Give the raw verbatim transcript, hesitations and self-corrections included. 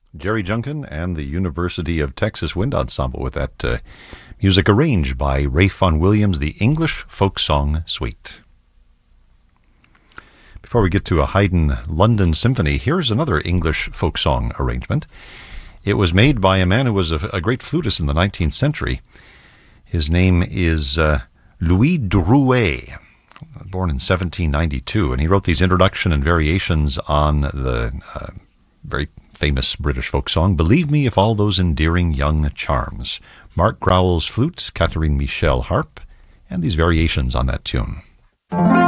Jerry Junkin and the University of Texas Wind Ensemble with that uh, music arranged by Ralph Vaughan Williams, the English Folk Song Suite. Before we get to a Haydn London Symphony, here's another English folk song arrangement. It was made by a man who was a, a great flutist in the nineteenth century. His name is uh, Louis Drouet, born in seventeen ninety-two, and he wrote these introduction and variations on the uh, very famous British folk song, Believe Me If All Those Endearing Young Charms. Mark Growell's flute, Catherine Michel harp, and these variations on that tune.